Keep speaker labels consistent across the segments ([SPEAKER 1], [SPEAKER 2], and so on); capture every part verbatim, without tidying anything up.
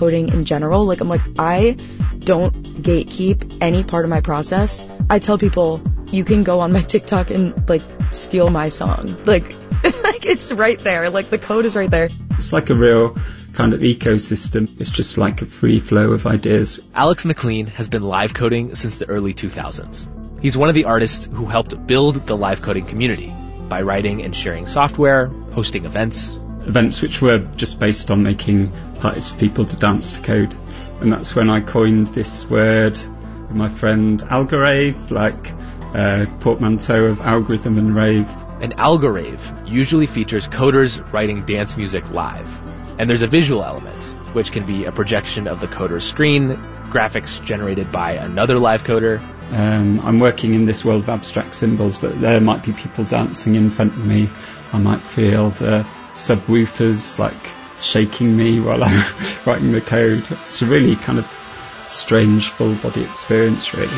[SPEAKER 1] coding in general. Like, I'm like, I don't gatekeep any part of my process. I tell people, you can go on my TikTok and, like, steal my song. Like, like it's right there. Like, the code is right there.
[SPEAKER 2] It's like a real kind of ecosystem. It's just like a free flow of ideas.
[SPEAKER 3] Alex McLean has been live coding since the early two thousands. He's one of the artists who helped build the live coding community by writing and sharing software, hosting events.
[SPEAKER 2] Events which were just based on making parties for people to dance to code. And that's when I coined this word with my friend Algorave, like a portmanteau of algorithm and rave.
[SPEAKER 3] An algorave usually features coders writing dance music live. And there's a visual element, which can be a projection of the coder's screen, graphics generated by another live coder.
[SPEAKER 2] Um, I'm working in this world of abstract symbols, but there might be people dancing in front of me. I might feel the subwoofers like shaking me while I'm writing the code. It's a really kind of strange full body experience, really.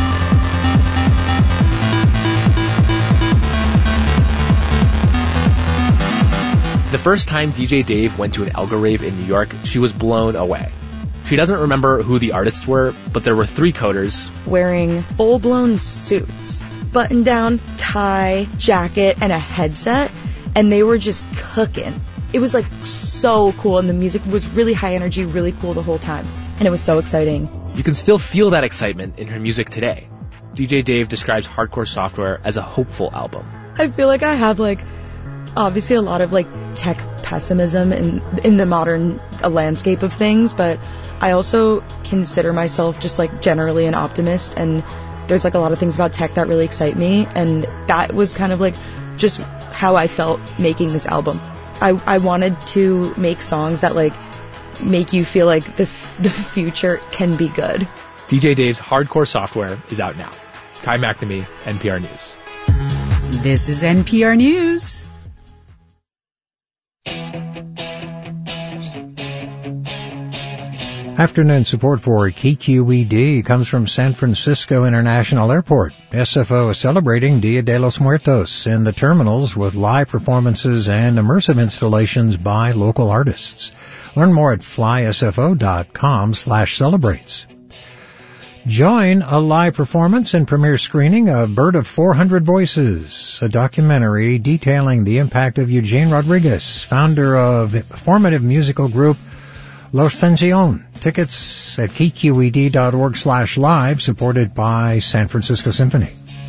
[SPEAKER 3] The first time D J Dave went to an Algorave in New York, she was blown away. She doesn't remember who the artists were, but there were three coders
[SPEAKER 1] wearing full-blown suits, button-down, tie, jacket, and a headset, and they were just cooking. It was like so cool, and the music was really high energy, really cool the whole time, and it was so exciting.
[SPEAKER 3] You can still feel that excitement in her music today. D J Dave describes Hardcore Software as a hopeful album.
[SPEAKER 1] I feel like I have like obviously a lot of like tech pessimism in in the modern uh, landscape of things, but I also consider myself just like generally an optimist, and there's like a lot of things about tech that really excite me, and that was kind of like just how I felt making this album. I, I wanted to make songs that like make you feel like the the future can be good.
[SPEAKER 3] D J Dave's Hardcore Software is out now. Kai McNamee, N P R News.
[SPEAKER 4] This is N P R News.
[SPEAKER 5] Afternoon support for K Q E D comes from San Francisco International Airport. S F O is celebrating Dia de los Muertos in the terminals with live performances and immersive installations by local artists. Learn more at flysfo.com slash celebrates. Join a live performance and premiere screening of Bird of four hundred Voices, a documentary detailing the impact of Eugene Rodriguez, founder of formative musical group L'Ascension. Tickets at kqed.org slash live, supported by San Francisco Symphony.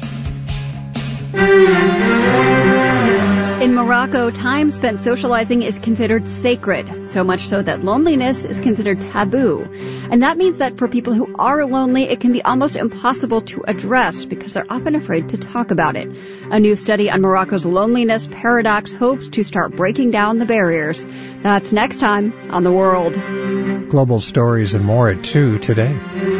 [SPEAKER 6] In Morocco, time spent socializing is considered sacred, so much so that loneliness is considered taboo. And that means that for people who are lonely, it can be almost impossible to address because they're often afraid to talk about it. A new study on Morocco's loneliness paradox hopes to start breaking down the barriers. That's next time on The World.
[SPEAKER 5] Global stories and more at two today.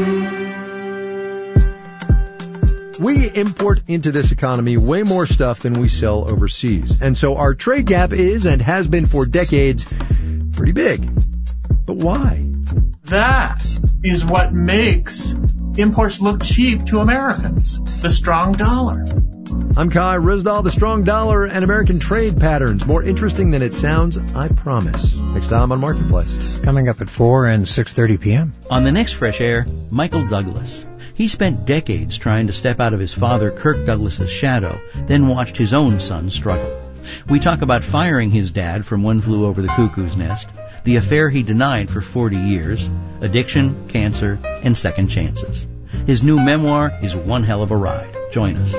[SPEAKER 7] We import into this economy way more stuff than we sell overseas. And so our trade gap is and has been for decades pretty big. But why?
[SPEAKER 8] That is what makes imports look cheap to Americans. The strong dollar.
[SPEAKER 7] I'm Kai Ryssdal. The strong dollar and American trade patterns. More interesting than it sounds, I promise. Next time on Marketplace.
[SPEAKER 5] Coming up at four and six thirty p.m.
[SPEAKER 9] On the next Fresh Air, Michael Douglas. He spent decades trying to step out of his father Kirk Douglas's shadow, then watched his own son struggle. We talk about firing his dad from One Flew Over the Cuckoo's Nest, the affair he denied for forty years, addiction, cancer, and second chances. His new memoir is one hell of a ride. Join us.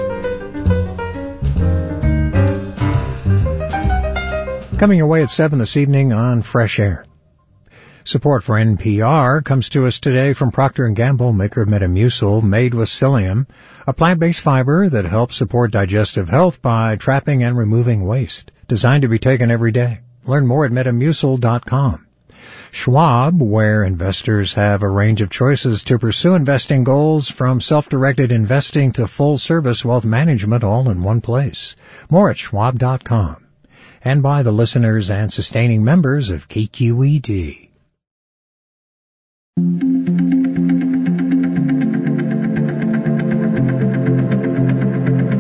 [SPEAKER 5] Coming your way at seven this evening on Fresh Air. Support for N P R comes to us today from Procter and Gamble, maker of Metamucil, made with psyllium, a plant-based fiber that helps support digestive health by trapping and removing waste. Designed to be taken every day. Learn more at metamucil dot com. Schwab, where investors have a range of choices to pursue investing goals, from self-directed investing to full-service wealth management, all in one place. More at schwab dot com. And by the listeners and sustaining members of K Q E D.
[SPEAKER 6] Hey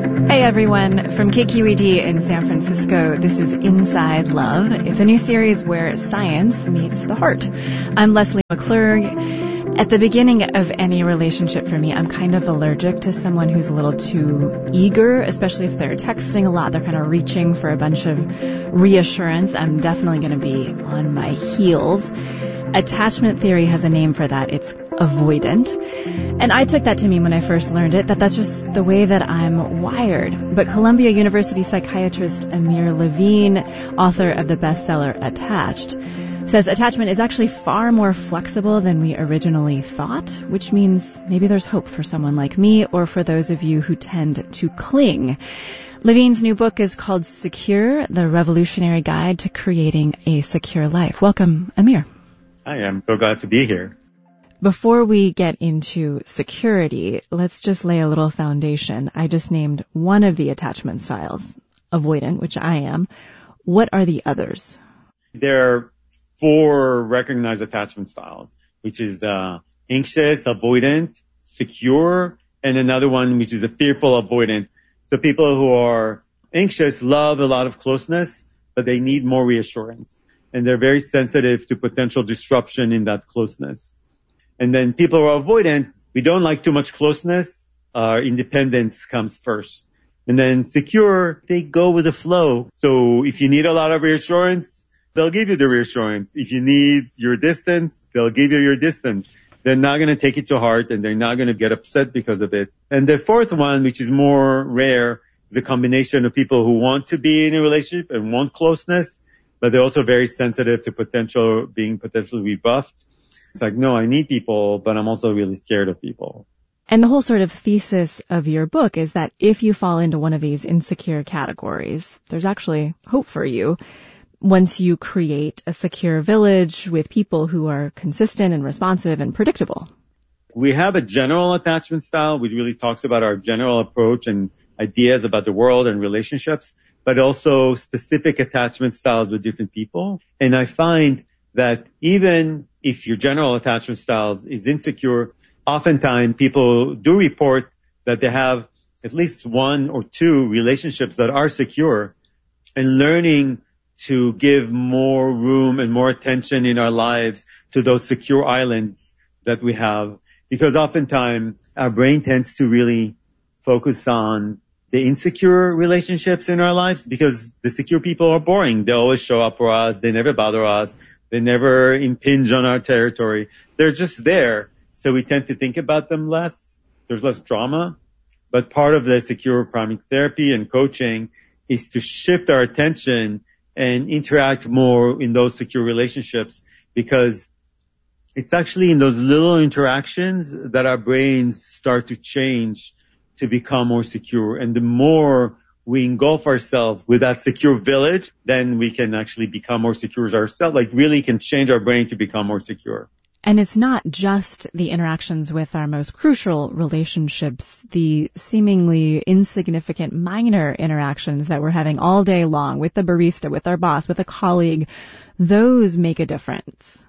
[SPEAKER 10] everyone. From K Q E D in San Francisco, this is Inside Love. It's a new series where science meets the heart. I'm Leslie McClurg. At the beginning of any relationship for me, I'm kind of allergic to someone who's a little too eager, especially if they're texting a lot. They're kind of reaching for a bunch of reassurance. I'm definitely going to be on my heels. Attachment theory has a name for that. It's avoidant. And I took that to mean when I first learned it, that that's just the way that I'm wired. But Columbia University psychiatrist Amir Levine, author of the bestseller Attached, says attachment is actually far more flexible than we originally thought, which means maybe there's hope for someone like me or for those of you who tend to cling. Levine's new book is called Secure, The Revolutionary Guide to Creating a Secure Life. Welcome, Amir.
[SPEAKER 11] Hi, I'm so glad to be here.
[SPEAKER 10] Before we get into security, let's just lay a little foundation. I just named one of the attachment styles, avoidant, which I am. What are the others?
[SPEAKER 11] There are four recognized attachment styles, which is uh, anxious, avoidant, secure, and another one which is a fearful avoidant. So people who are anxious love a lot of closeness, but they need more reassurance. And they're very sensitive to potential disruption in that closeness. And then people who are avoidant, we don't like too much closeness. Our independence comes first. And then secure, they go with the flow. So if you need a lot of reassurance, they'll give you the reassurance. If you need your distance, they'll give you your distance. They're not going to take it to heart and they're not going to get upset because of it. And the fourth one, which is more rare, is a combination of people who want to be in a relationship and want closeness, but they're also very sensitive to potential, being potentially rebuffed. It's like, no, I need people, but I'm also really scared of people.
[SPEAKER 10] And the whole sort of thesis of your book is that if you fall into one of these insecure categories, there's actually hope for you once you create a secure village with people who are consistent and responsive and predictable.
[SPEAKER 11] We have a general attachment style, which really talks about our general approach and ideas about the world and relationships, but also specific attachment styles with different people. And I find that even if your general attachment style is insecure, oftentimes people do report that they have at least one or two relationships that are secure, and learning to give more room and more attention in our lives to those secure islands that we have. Because oftentimes our brain tends to really focus on the insecure relationships in our lives because the secure people are boring. They always show up for us. They never bother us. They never impinge on our territory. They're just there. So we tend to think about them less. There's less drama. But part of the secure priming therapy and coaching is to shift our attention and interact more in those secure relationships, because it's actually in those little interactions that our brains start to change to become more secure. And the more we engulf ourselves with that secure village, then we can actually become more secure ourselves, like really can change our brain to become more secure.
[SPEAKER 10] And it's not just the interactions with our most crucial relationships, the seemingly insignificant minor interactions that we're having all day long with the barista, with our boss, with a colleague. Those make a difference.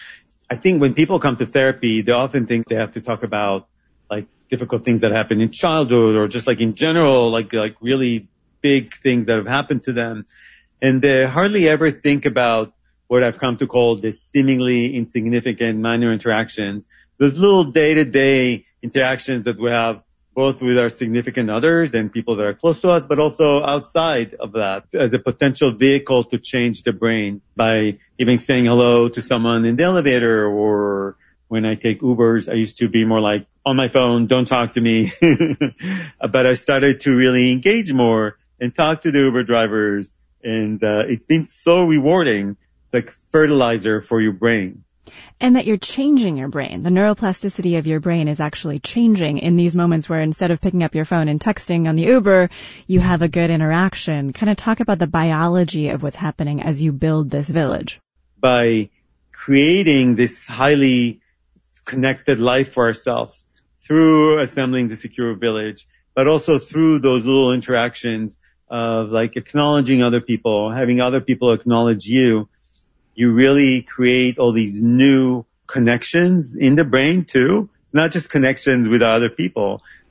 [SPEAKER 11] I think when people come to therapy, they often think they have to talk about like difficult things that happen in childhood or just like in general, like, like really big things that have happened to them. And they hardly ever think about what I've come to call the seemingly insignificant minor interactions, those little day-to-day interactions that we have both with our significant others and people that are close to us, but also outside of that as a potential vehicle to change the brain by even saying hello to someone in the elevator, or when I take Ubers, I used to be more like on my phone, don't talk to me. But I started to really engage more and talk to the Uber drivers. And uh, it's been so rewarding. It's like fertilizer for your brain.
[SPEAKER 10] And that you're changing your brain. The neuroplasticity of your brain is actually changing in these moments where instead of picking up your phone and texting on the Uber, you have a good interaction. Kind of talk about the biology of what's happening as you build this village.
[SPEAKER 11] By creating this highly connected life for ourselves through assembling the secure village, but also through those little interactions of like acknowledging other people, having other people acknowledge you, you really create all these new connections in the brain too. It's not just connections with other people,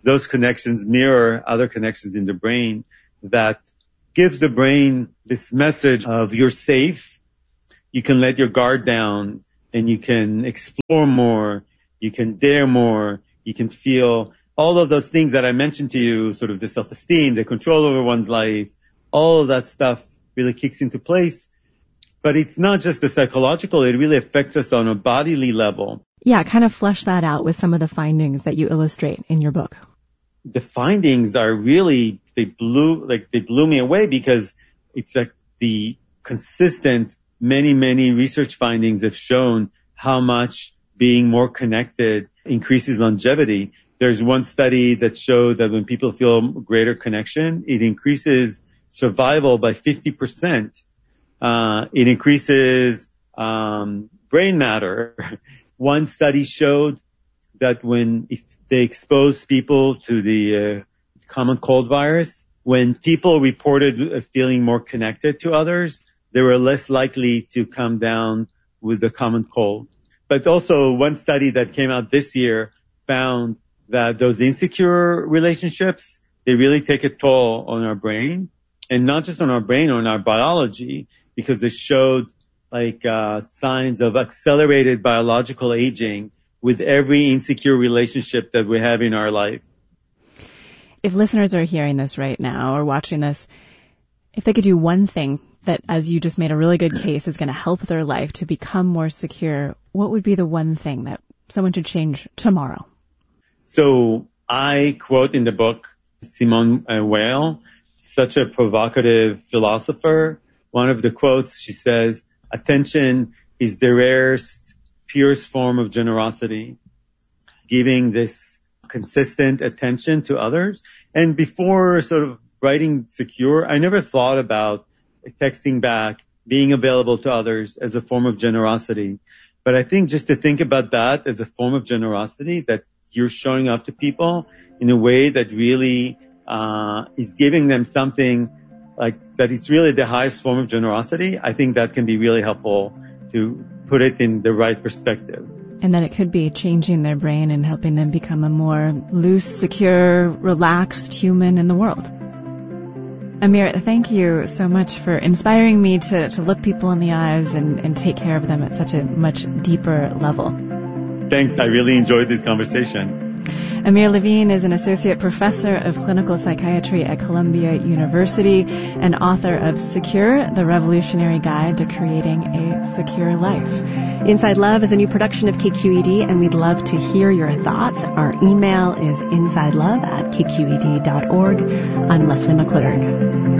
[SPEAKER 11] those connections mirror other connections in the brain that gives the brain this message of you're safe, you can let your guard down, and you can explore more, you can dare more, you can feel all of those things that I mentioned to you, sort of the self-esteem, the control over one's life, all of that stuff really kicks into place. But it's not just the psychological, it really affects us on a bodily level.
[SPEAKER 10] Yeah, kind of flesh that out with some of the findings that you illustrate in your book.
[SPEAKER 11] The findings are really, they blew, like they blew me away because it's like the consistent, many, many research findings have shown how much being more connected increases longevity. There's one study that showed that when people feel greater connection, it increases survival by fifty percent. Uh, it increases um, brain matter. One study showed that when if they exposed people to the uh, common cold virus, when people reported feeling more connected to others, they were less likely to come down with the common cold. But also one study that came out this year found that those insecure relationships, they really take a toll on our brain, and not just on our brain, on our biology, because it showed like uh signs of accelerated biological aging with every insecure relationship that we have in our life.
[SPEAKER 10] If listeners are hearing this right now or watching this, if they could do one thing that, as you just made a really good case, is going to help their life to become more secure, what would be the one thing that someone should change tomorrow?
[SPEAKER 11] So I quote in the book Simone Weil, such a provocative philosopher. One of the quotes, she says, attention is the rarest, purest form of generosity. Giving this consistent attention to others. And before sort of writing Secure, I never thought about texting back, being available to others as a form of generosity. But I think just to think about that as a form of generosity, that you're showing up to people in a way that really uh is giving them something like that it's really the highest form of generosity, I think that can be really helpful to put it in the right perspective.
[SPEAKER 10] And that it could be changing their brain and helping them become a more loose, secure, relaxed human in the world. Amir, thank you so much for inspiring me to, to look people in the eyes and, and take care of them at such a much deeper level.
[SPEAKER 11] Thanks. I really enjoyed this conversation.
[SPEAKER 10] Amir Levine is an associate professor of clinical psychiatry at Columbia University and author of Secure, the Revolutionary Guide to Creating a Secure Life. Inside Love is a new production of K Q E D, and we'd love to hear your thoughts. Our email is insidelove at k q e d dot org. I'm Leslie McClurg.